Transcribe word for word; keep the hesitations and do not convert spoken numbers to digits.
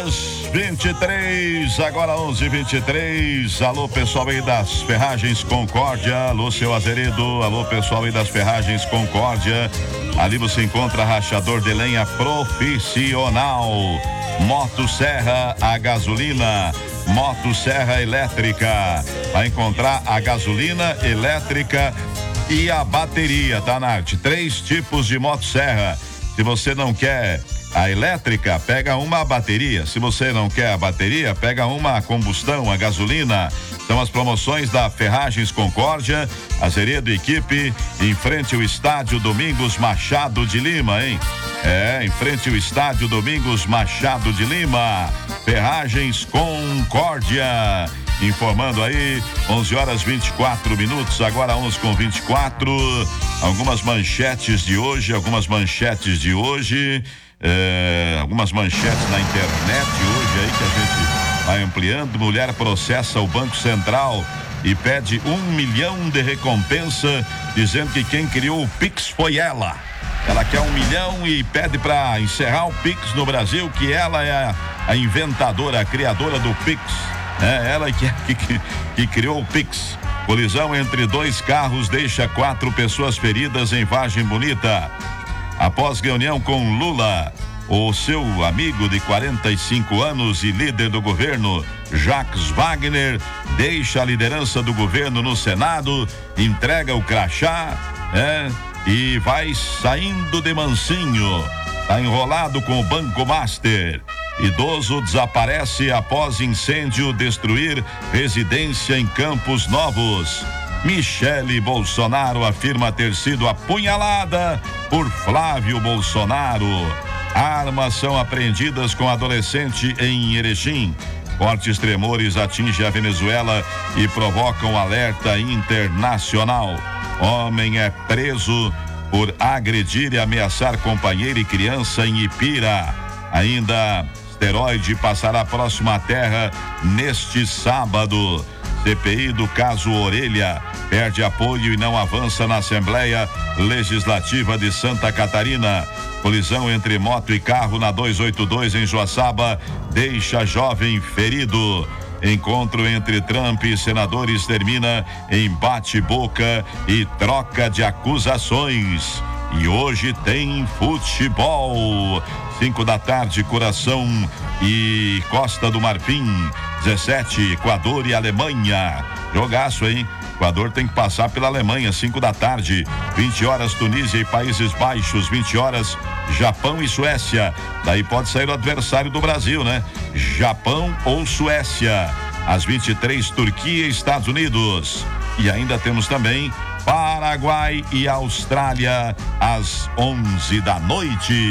horas vinte e três, agora onze e vinte e três. Alô, pessoal aí das Ferragens Concórdia. Alô, seu Azeredo. Alô, pessoal aí das Ferragens Concórdia. Ali você encontra rachador de lenha profissional. Motosserra a gasolina. Motosserra elétrica. Vai encontrar a gasolina elétrica e a bateria, tá, Nath? Três tipos de motosserra. Se você não quer a elétrica, pega uma bateria. Se você não quer a bateria, pega uma a combustão, a gasolina. São as promoções da Ferragens Concórdia, Azeredo e equipe, em frente ao estádio Domingos Machado de Lima, hein? É, em frente ao estádio Domingos Machado de Lima. Ferragens Concórdia. Informando aí, onze horas vinte e quatro minutos, agora onze com vinte e quatro. Algumas manchetes de hoje, algumas manchetes de hoje, é, algumas manchetes na internet hoje aí que a gente vai ampliando. Mulher processa o Banco Central e pede um milhão de recompensa, dizendo que quem criou o Pix foi ela. Ela quer um milhão e pede para encerrar o Pix no Brasil, que ela é a, a inventadora, a criadora do Pix. É ela que, que, que criou o Pix. Colisão entre dois carros deixa quatro pessoas feridas em Vargem Bonita. Após reunião com Lula, o seu amigo de quarenta e cinco anos e líder do governo, Jacques Wagner, deixa a liderança do governo no Senado, entrega o crachá, é, e vai saindo de mansinho. Tá enrolado com o Banco Master. Idoso desaparece após incêndio destruir residência em Campos Novos. Michele Bolsonaro afirma ter sido apunhalada por Flávio Bolsonaro. Armas são apreendidas com adolescente em Erechim. Fortes tremores atingem a Venezuela e provocam alerta internacional. Homem é preso por agredir e ameaçar companheira e criança em Ipira. Ainda asteroide passará a próxima Terra neste sábado. C P I do caso Orelha perde apoio e não avança na Assembleia Legislativa de Santa Catarina. Colisão entre moto e carro na duzentos e oitenta e dois em Joaçaba deixa jovem ferido. Encontro entre Trump e senadores termina em bate-boca e troca de acusações. E hoje tem futebol. Cinco da tarde, Coração e Costa do Marfim. dezessete, Equador e Alemanha. Jogaço, hein? Equador tem que passar pela Alemanha, cinco da tarde. vinte horas, Tunísia e Países Baixos. vinte horas, Japão e Suécia. Daí pode sair o adversário do Brasil, né? Japão ou Suécia. Às vinte e três, Turquia e Estados Unidos. E ainda temos também Paraguai e Austrália às onze da noite.